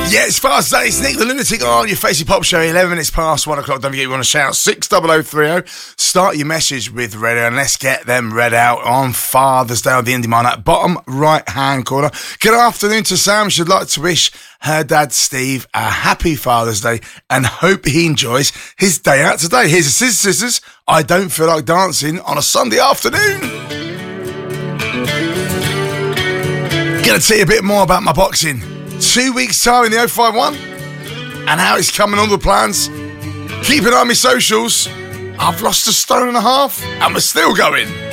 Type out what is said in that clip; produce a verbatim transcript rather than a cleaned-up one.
Yeah, it's Father's Day. It's Nick the Lunatic on your Facey Pop Show. eleven minutes past one o'clock. Don't forget you want to shout six double oh three oh. Start your message with read out and let's get them read out on Father's Day on the Indie Miner. Bottom right hand corner. Good afternoon to Sam. She'd like to wish her dad Steve a happy Father's Day and hope he enjoys his day out today. Here's a Scissors Sisters. I don't feel like dancing on a Sunday afternoon. Gonna tell you a bit more about my boxing. Two weeks time in the oh five one and how it's coming, all the plans. Keep an eye on my socials. I've lost a stone and a half and we're still going.